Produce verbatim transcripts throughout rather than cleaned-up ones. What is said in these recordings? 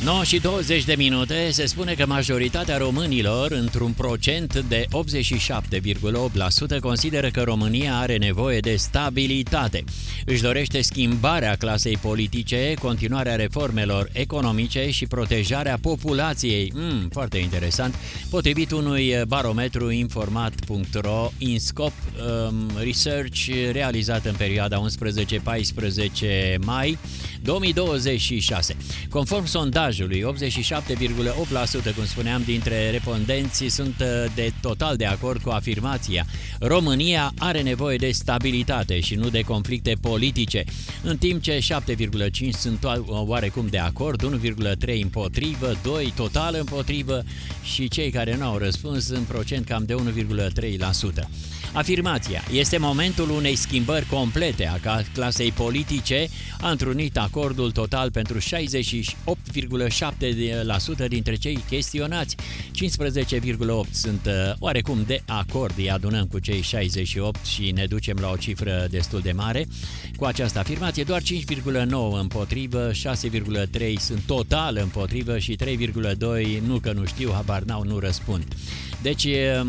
nouă și douăzeci de minute. Se spune că majoritatea românilor, într-un procent de optzeci și șapte virgulă opt la sută, consideră că România are nevoie de stabilitate. Își dorește schimbarea clasei politice, continuarea reformelor economice și protejarea populației. Mm, foarte interesant. Potrivit unui barometru informat punct ro, INSCOP um, Research, realizat în perioada unsprezece paisprezece mai două mii douăzeci și șase. Conform sondajului, optzeci și șapte virgulă opt la sută, cum spuneam, dintre respondenți sunt de total de acord cu afirmația: România are nevoie de stabilitate și nu de conflicte politice, în timp ce șapte virgulă cinci sunt oarecum de acord, unu virgulă trei împotrivă, doi total împotrivă și cei care nu au răspuns în procent cam de unu virgulă trei la sută. Afirmația: este momentul unei schimbări complete a clasei politice a întrunit acordul total pentru șaizeci și opt virgulă șapte la sută dintre cei chestionați. cincisprezece virgulă opt la sută sunt uh, oarecum de acord, îi adunăm cu cei șaizeci și opt și ne ducem la o cifră destul de mare cu această afirmație. Doar cinci virgulă nouă împotrivă, șase virgulă trei sunt total împotrivă și trei virgulă doi nu că nu știu, habar n-au, nu răspund. Deci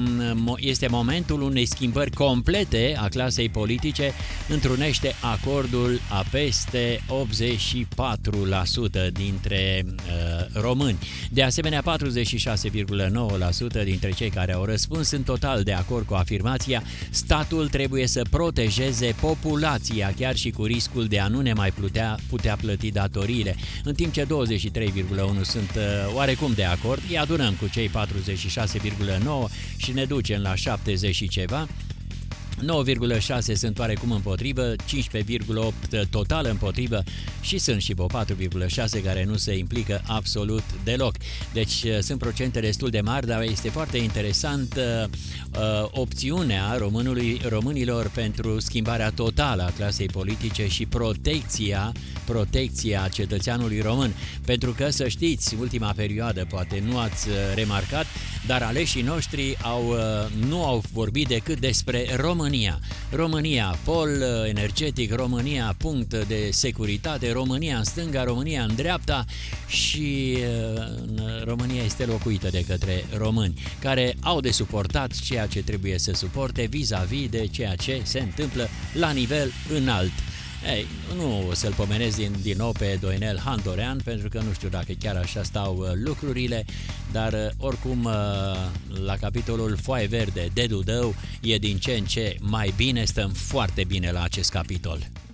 este momentul unei schimbări complete a clasei politice, întrunește acordul a peste optzeci și patru la sută dintre uh, români. De asemenea, patruzeci și șase virgulă nouă la sută dintre cei care au răspuns sunt total de acord cu afirmația: statul trebuie să protejeze populația, chiar și cu riscul de a nu ne mai putea, putea plăti datoriile, în timp ce douăzeci și trei virgulă unu la sută sunt uh, oarecum de acord, îi adunăm cu cei patruzeci și șase virgulă nouă și ne ducem la șaptezeci și ceva. nouă virgulă șase sunt oarecum împotrivă, cincisprezece virgulă opt total împotrivă și sunt și vreo patru virgulă șase care nu se implică absolut deloc. Deci sunt procente destul de mari, dar este foarte interesant uh, uh, opțiunea românului, românilor pentru schimbarea totală a clasei politice și protecția, protecția cetățeanului român. Pentru că, să știți, ultima perioadă, poate nu ați remarcat, dar aleșii noștri au, nu au vorbit decât despre România. România, pol energetic, România, punct de securitate, România în stânga, România în dreapta și România este locuită de către români, care au de suportat ceea ce trebuie să suporte vis-a-vis de ceea ce se întâmplă la nivel înalt. Ei, nu o să-l pomenesc din, din nou pe Doinel Handorean, pentru că nu știu dacă chiar așa stau uh, lucrurile, dar uh, oricum uh, la capitolul Foaie Verde de Dudău e din ce în ce mai bine, stăm foarte bine la acest capitol.